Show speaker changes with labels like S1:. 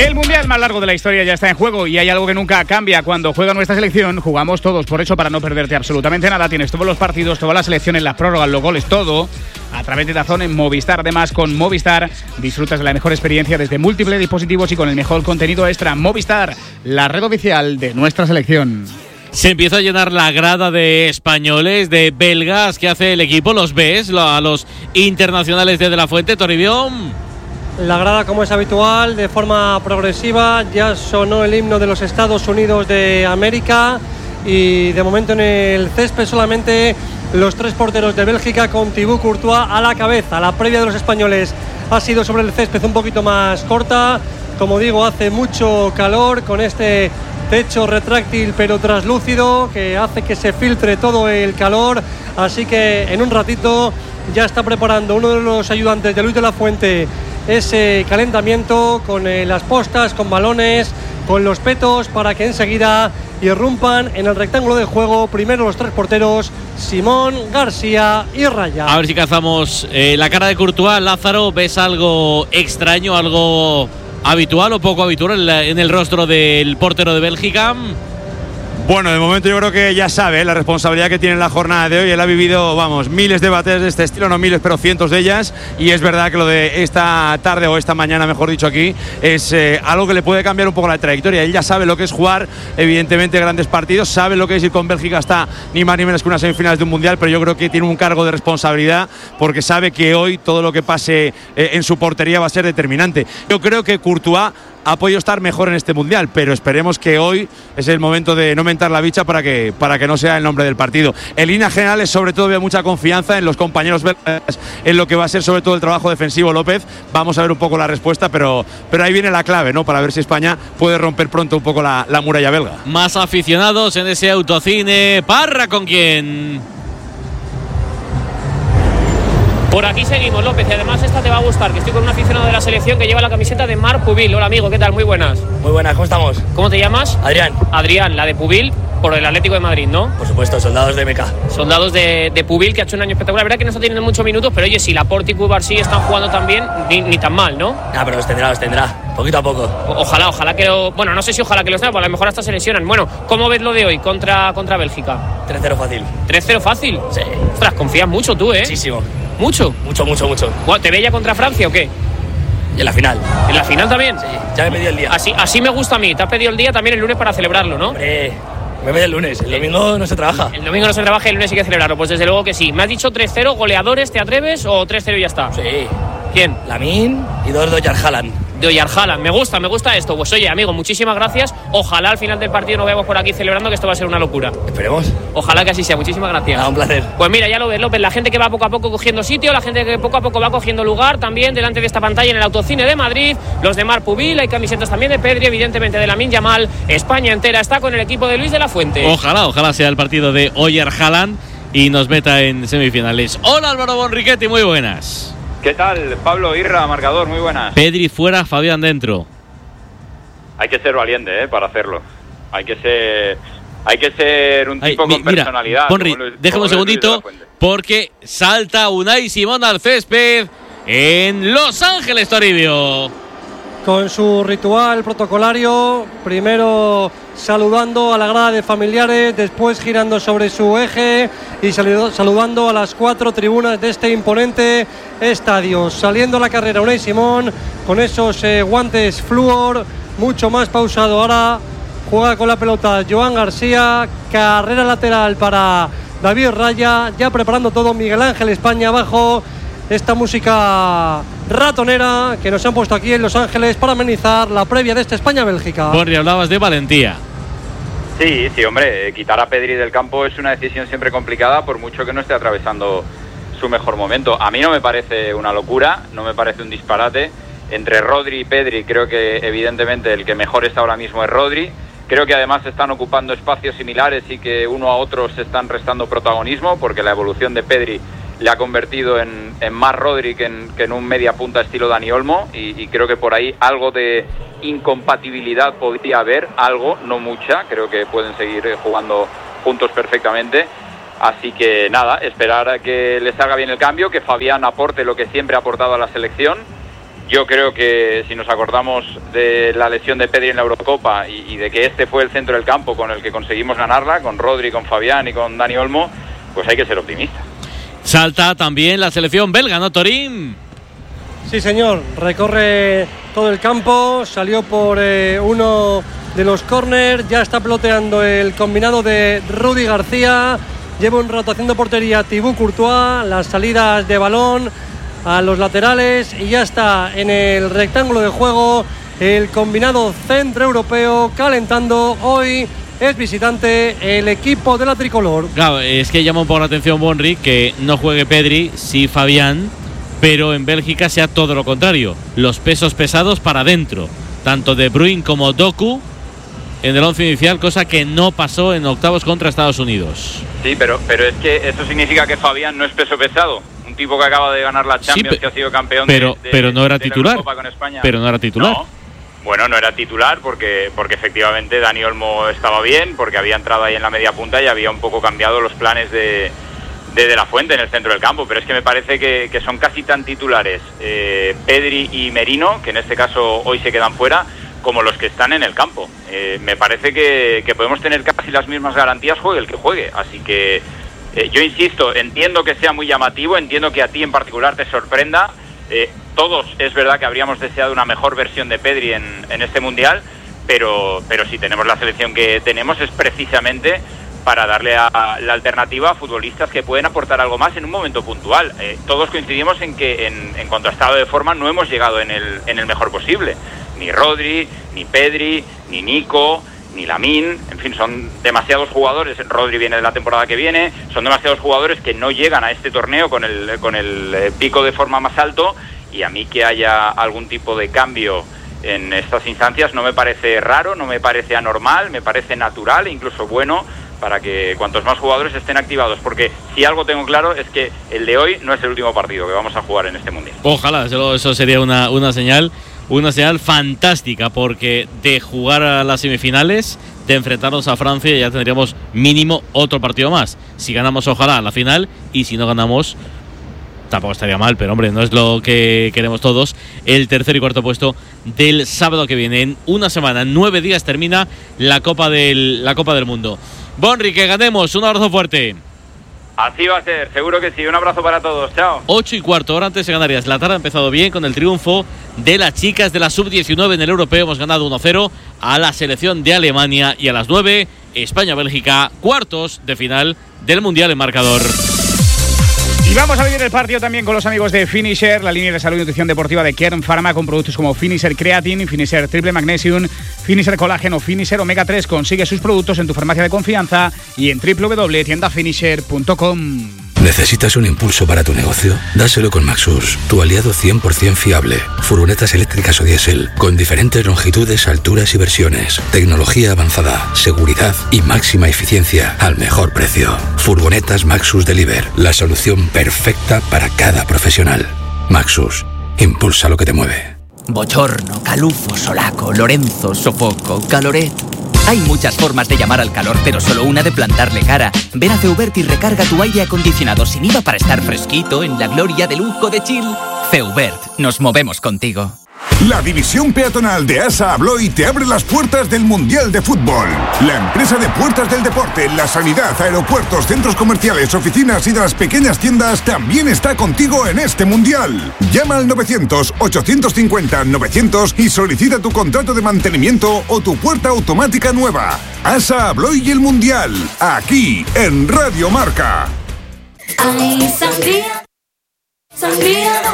S1: El mundial más largo de la historia ya está en juego y hay algo que nunca cambia. Cuando juega nuestra selección, jugamos todos. Por eso, para no perderte absolutamente nada, tienes todos los partidos, todas las selecciones, las prórrogas, los goles, todo a través de DAZN en Movistar. Además, con Movistar disfrutas de la mejor experiencia desde múltiples dispositivos y con el mejor contenido extra. Movistar, la red oficial de nuestra selección.
S2: Se empieza a llenar la grada de españoles, de belgas. ¿Qué hace el equipo? ¿Los ves? A los internacionales de la Fuente, Toribio.
S3: La grada, como es habitual, de forma progresiva. Ya sonó el himno de los Estados Unidos de América y de momento en el césped solamente los tres porteros de Bélgica con Thibaut Courtois a la cabeza. La previa de los españoles ha sido sobre el césped un poquito más corta. Como digo, hace mucho calor con este techo retráctil pero traslúcido que hace que se filtre todo el calor. Así que en un ratito ya está preparando uno de los ayudantes de Luis de la Fuente ese calentamiento con las postas, con balones, con los petos, para que enseguida irrumpan en el rectángulo de juego primero los tres porteros, Simón, García y Raya.
S2: A ver si cazamos la cara de Courtois. Lázaro, ¿ves algo extraño, algo habitual o poco habitual en el rostro del portero de Bélgica?
S4: Bueno, de momento yo creo que ya sabe la responsabilidad que tiene en la jornada de hoy. Él ha vivido, miles de batallas de este estilo, no miles, pero cientos de ellas. Y es verdad que lo de esta tarde o esta mañana, mejor dicho aquí, es algo que le puede cambiar un poco la trayectoria. Él ya sabe lo que es jugar, evidentemente, grandes partidos. Sabe lo que es ir con Bélgica hasta ni más ni menos que unas semifinales de un mundial. Pero yo creo que tiene un cargo de responsabilidad porque sabe que hoy todo lo que pase en su portería va a ser determinante. Yo creo que Courtois ha podido estar mejor en este mundial, pero esperemos que hoy es el momento de no mentar la bicha para que no sea el nombre del partido. En líneas generales, sobre todo, veo mucha confianza en los compañeros belgas, en lo que va a ser sobre todo el trabajo defensivo López. Vamos a ver un poco la respuesta, pero ahí viene la clave, ¿no? Para ver si España puede romper pronto un poco la muralla belga.
S2: Más aficionados en ese autocine. Parra, ¿con quién?
S5: Por aquí seguimos, López, y además esta te va a gustar, que estoy con un aficionado de la selección que lleva la camiseta de Marc Pubil. Hola, amigo, ¿qué tal? Muy buenas.
S6: Muy buenas, ¿cómo estamos?
S5: ¿Cómo te llamas?
S6: Adrián.
S5: Adrián, la de Pubil, por el Atlético de Madrid, ¿no?
S6: Por supuesto, soldados de MK.
S5: Soldados de Pubil, que ha hecho un año espectacular. La verdad que no está teniendo muchos minutos, pero oye, si Laporte y Cubarsí están jugando también, ni tan mal, ¿no?
S6: Pero los tendrá, poquito a poco.
S5: Ojalá que bueno, no sé si ojalá que los tenga, porque a lo mejor hasta se lesionan. Bueno, ¿cómo ves lo de hoy contra Bélgica?
S6: 3-0 fácil.
S5: ¿3-0 fácil?
S6: Sí.
S5: Ostras, confías mucho tú, ¿eh?
S6: Muchísimo.
S5: ¿Mucho?
S6: Mucho.
S5: ¿Te veía contra Francia o qué?
S6: Y en la final.
S5: ¿En la final también?
S6: Sí, ya me he pedido el día.
S5: Así me gusta a mí. Te has pedido el día también el lunes para celebrarlo, ¿no?
S6: Hombre, me voy el lunes. El domingo no se trabaja.
S5: El domingo no se trabaja y el lunes hay que celebrarlo. Pues desde luego que sí. ¿Me has dicho 3-0 goleadores? ¿Te atreves o 3-0 y ya está?
S6: Sí.
S5: ¿Quién?
S6: Lamine y 2 de Oyar Haaland.
S5: De Oyar Haaland. Me gusta esto. Pues oye, amigo, muchísimas gracias. Ojalá al final del partido nos veamos por aquí celebrando, que esto va a ser una locura.
S6: Esperemos.
S5: Ojalá que así sea. Muchísimas gracias.
S6: Un placer.
S5: Pues mira, ya lo ves, López, la gente que va poco a poco cogiendo sitio, la gente que poco a poco va cogiendo lugar también delante de esta pantalla en el Autocine de Madrid. Los de Marc Pubil, hay camisetas también de Pedri, evidentemente de Lamine Yamal. España entera está con el equipo de Luis de la Fuente.
S2: Ojalá sea el partido de Oyar Haaland y nos meta en semifinales. Hola, Álvaro Bonriquetti, muy buenas.
S7: ¿Qué tal? Pablo Irra, marcador, muy buenas.
S2: Pedri fuera, Fabián dentro.
S7: Hay que ser valiente, para hacerlo. Hay que ser un tipo con personalidad.
S2: Bonri, déjame un segundito, porque salta Unai Simón al césped en Los Ángeles, Toribio.
S3: Con su ritual protocolario, primero saludando a la grada de familiares, después girando sobre su eje y saludando a las 4 tribunas de este imponente estadio. Saliendo a la carrera Unai Simón con esos guantes flúor, mucho más pausado. Ahora juega con la pelota Joan García, carrera lateral para David Raya, ya preparando todo Miguel Ángel España abajo. Esta música ratonera que nos han puesto aquí en Los Ángeles para amenizar la previa de esta España-Bélgica.
S2: Borri, hablabas de valentía.
S7: Sí, hombre, quitar a Pedri del campo es una decisión siempre complicada, por mucho que no esté atravesando su mejor momento. A mí no me parece una locura, no me parece un disparate. Entre Rodri y Pedri creo que evidentemente el que mejor está ahora mismo es Rodri. Creo que además están ocupando espacios similares y que uno a otro se están restando protagonismo, porque la evolución de Pedri le ha convertido en más Rodri que en un media punta estilo Dani Olmo, y creo que por ahí algo de incompatibilidad podría haber, algo, no mucha. Creo que pueden seguir jugando juntos perfectamente. Así que nada, esperar a que le salga bien el cambio, que Fabián aporte lo que siempre ha aportado a la selección. Yo creo que si nos acordamos de la lesión de Pedri en la Eurocopa y de que este fue el centro del campo con el que conseguimos ganarla, con Rodri, con Fabián y con Dani Olmo, pues hay que ser optimista.
S2: Salta también la selección belga, ¿no, Torín?
S3: Sí, señor, recorre todo el campo, salió por uno de los córner, ya está peloteando el combinado de Rudy García, lleva un rato haciendo portería Thibaut Courtois, las salidas de balón a los laterales y ya está en el rectángulo de juego el combinado centroeuropeo calentando. Hoy es visitante el equipo de la tricolor.
S2: Claro, es que llama un poco la atención Bonri que no juegue Pedri, sí Fabián, pero en Bélgica sea todo lo contrario, los pesos pesados para adentro, tanto De Bruyne como Doku en el 11 inicial, cosa que no pasó en octavos contra Estados Unidos.
S7: Sí, pero es que eso significa que Fabián no es peso pesado. Un tipo que acaba de ganar la Champions, que ha sido campeón
S2: pero no era titular.
S7: Eurocopa con España.
S2: Pero no era titular.
S7: No. Bueno, no era titular porque efectivamente Dani Olmo estaba bien, porque había entrado ahí en la media punta y había un poco cambiado los planes de la Fuente en el centro del campo. Pero es que me parece que son casi tan titulares Pedri y Merino, que en este caso hoy se quedan fuera, como los que están en el campo. Me parece que podemos tener casi las mismas garantías, juegue el que juegue. Así que yo insisto, entiendo que sea muy llamativo, entiendo que a ti en particular te sorprenda. Todos es verdad que habríamos deseado una mejor versión de Pedri en este Mundial, pero si tenemos la selección que tenemos es precisamente para darle la alternativa a futbolistas que pueden aportar algo más en un momento puntual. Todos coincidimos en que en cuanto a estado de forma no hemos llegado en el mejor posible. Ni Rodri, ni Pedri, ni Nico, ni Lamine, en fin, son demasiados jugadores. Rodri viene de la temporada que viene, son demasiados jugadores que no llegan a este torneo con el pico de forma más alto, y a mí que haya algún tipo de cambio en estas instancias no me parece raro, no me parece anormal, me parece natural e incluso bueno para que cuantos más jugadores estén activados, porque si algo tengo claro es que el de hoy no es el último partido que vamos a jugar en este Mundial.
S2: Ojalá, eso sería una señal fantástica, porque de jugar a las semifinales, de enfrentarnos a Francia, ya tendríamos mínimo otro partido más. Si ganamos, ojalá, la final, y si no ganamos, tampoco estaría mal, pero hombre, no es lo que queremos todos. El tercer y cuarto puesto del sábado que viene. En una semana, en 9 días, termina la Copa del Mundo. Bonri, que ganemos, un abrazo fuerte.
S7: Así va a ser, seguro que sí. Un abrazo para todos, chao.
S2: 8:15, hora antes de Canarias. La tarde ha empezado bien con el triunfo de las chicas de la Sub-19 en el Europeo. Hemos ganado 1-0 a la selección de Alemania, y a las 9, España-Bélgica, cuartos de final del Mundial en marcador.
S1: Y vamos a vivir el partido también con los amigos de Finisher, la línea de salud y nutrición deportiva de Kern Pharma, con productos como Finisher Creatine, Finisher Triple Magnesium, Finisher Colágeno, Finisher Omega 3. Consigue sus productos en tu farmacia de confianza y en www.tiendafinisher.com.
S8: ¿Necesitas un impulso para tu negocio? Dáselo con Maxus, tu aliado 100% fiable. Furgonetas eléctricas o diésel, con diferentes longitudes, alturas y versiones. Tecnología avanzada, seguridad y máxima eficiencia al mejor precio. Furgonetas Maxus Deliver, la solución perfecta para cada profesional. Maxus, impulsa lo que te mueve.
S9: Bochorno, calufo, solaco, Lorenzo, sofoco, caloret. Hay muchas formas de llamar al calor, pero solo una de plantarle cara. Ven a Feubert y recarga tu aire acondicionado sin IVA para estar fresquito en la gloria de lujo de Chill. Feubert, nos movemos contigo.
S10: La división peatonal de ASA Abloy te abre las puertas del Mundial de Fútbol. La empresa de puertas del deporte, la sanidad, aeropuertos, centros comerciales, oficinas y de las pequeñas tiendas también está contigo en este Mundial. Llama al 900-850-900 y solicita tu contrato de mantenimiento o tu puerta automática nueva. ASA Abloy y el Mundial, aquí en Radio Marca.
S11: Ay, sangría, sangría.